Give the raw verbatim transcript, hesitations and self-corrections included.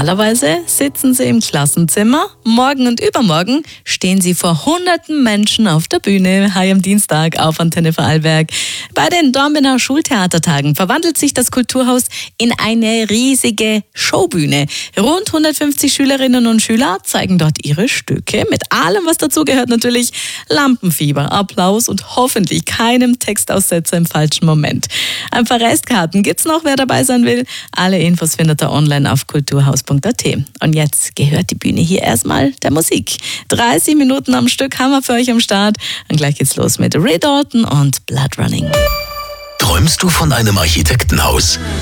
Normalerweise sitzen sie im Klassenzimmer. Morgen und übermorgen stehen sie vor hunderten Menschen auf der Bühne. Hi am Dienstag auf Antenne Vorarlberg. Bei den Dornbirner Schultheatertagen verwandelt sich das Kulturhaus in eine riesige Showbühne. Rund hundertfünfzig Schülerinnen und Schüler zeigen dort ihre Stücke. Mit allem, was dazugehört natürlich. Lampenfieber, Applaus und hoffentlich keinem Textaussetzer im falschen Moment. Ein paar Restkarten gibt's noch, wer dabei sein will. Alle Infos findet ihr online auf kulturhaus punkt a t. Und jetzt gehört die Bühne hier erstmal der Musik. dreißig Minuten am Stück haben wir für euch am Start. Und gleich geht's los mit Ray Dalton und Blood Running. Träumst du von einem Architektenhaus?